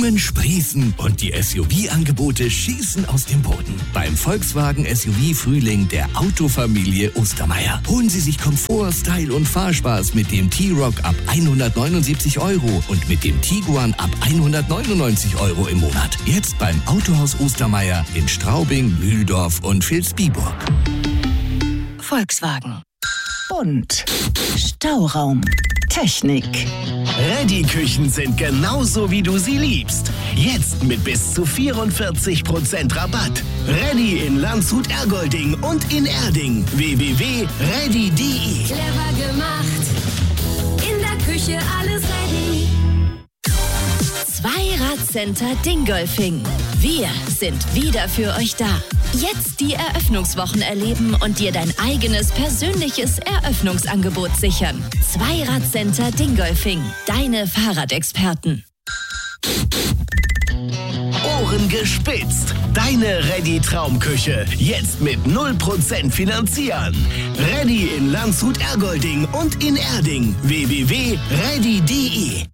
Blumen sprießen und die SUV-Angebote schießen aus dem Boden. Beim Volkswagen SUV Frühling der Autofamilie Ostermeier. Holen Sie sich Komfort, Style und Fahrspaß mit dem T-Roc ab 179 € und mit dem Tiguan ab 199 € im Monat. Jetzt beim Autohaus Ostermeier in Straubing, Mühldorf und Vilsbiburg. Volkswagen. Und Stauraum. Technik. Ready-Küchen sind genauso, wie du sie liebst. Jetzt mit bis zu 44% Rabatt. Ready in Landshut-Ergolding und in Erding. www.ready.de. Clever gemacht. In der Küche alles ready. Zweiradcenter Dingolfing. Wir sind wieder für euch da. Jetzt die Eröffnungswochen erleben und dir dein eigenes persönliches Eröffnungsangebot sichern. Zweiradcenter Dingolfing. Deine Fahrradexperten. Ohren gespitzt. Deine Ready-Traumküche. Jetzt mit 0% finanzieren. Ready in Landshut-Ergolding und in Erding. www.ready.de.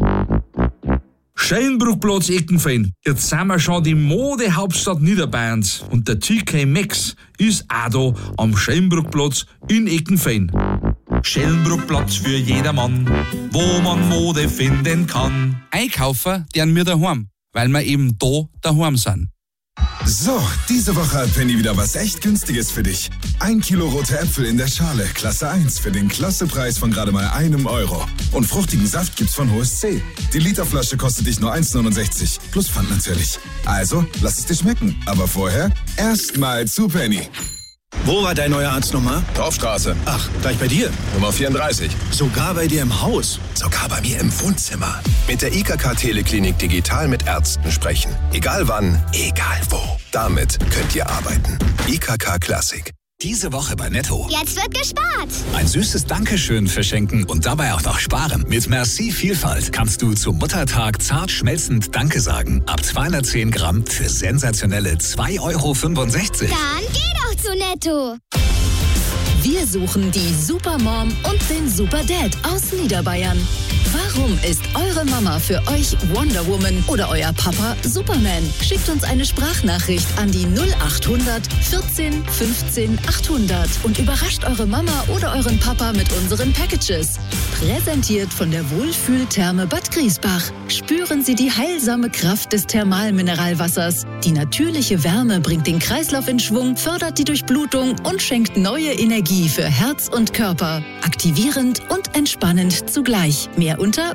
Schellenbruckplatz Eckenfehn. Jetzt sind wir schon die Modehauptstadt Niederbayerns. Und der TK Maxx ist auch da am Schellenbruckplatz in Eckenfehn. Schellenbruckplatz für jedermann, wo man Mode finden kann. Einkaufen deren wir daheim, weil wir eben da daheim sind. So, diese Woche hat Penny wieder was echt Günstiges für dich. 1 Kilo rote Äpfel in der Schale, Klasse 1, für den Klassepreis von gerade mal €1. Und fruchtigen Saft gibt's von HSC. Die Literflasche kostet dich nur 1,69, plus Pfand natürlich. Also, lass es dir schmecken. Aber vorher erstmal zu Penny. Wo war dein neuer Arztnummer? Dorfstraße. Ach, gleich bei dir. Nummer 34. Sogar bei dir im Haus. Sogar bei mir im Wohnzimmer. Mit der IKK Teleklinik digital mit Ärzten sprechen. Egal wann, egal wo. Damit könnt ihr arbeiten. IKK Classic. Diese Woche bei Netto. Jetzt wird gespart. Ein süßes Dankeschön verschenken und dabei auch noch sparen. Mit Merci Vielfalt kannst du zum Muttertag zart schmelzend Danke sagen. Ab 210 Gramm für sensationelle 2,65 €. Dann geh doch zu Netto. Wir suchen die Supermom und den Superdad aus Niederbayern. Warum ist eure Mama für euch Wonder Woman oder euer Papa Superman? Schickt uns eine Sprachnachricht an die 0800 14 15 800 und überrascht eure Mama oder euren Papa mit unseren Packages. Präsentiert von der Wohlfühltherme Bad Griesbach. Spüren Sie die heilsame Kraft des Thermalmineralwassers. Die natürliche Wärme bringt den Kreislauf in Schwung, fördert die Durchblutung und schenkt neue Energie für Herz und Körper. Aktivierend und entspannend zugleich. Mehr unter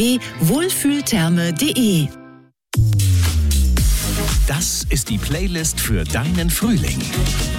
www.wohlfühltherme.de. Das ist die Playlist für deinen Frühling.